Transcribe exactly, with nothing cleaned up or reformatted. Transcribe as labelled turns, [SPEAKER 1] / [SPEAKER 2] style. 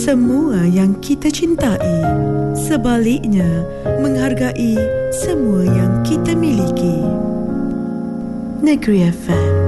[SPEAKER 1] semua yang kita cintai. Sebaliknya, menghargai semua yang kita miliki. Negeri F M.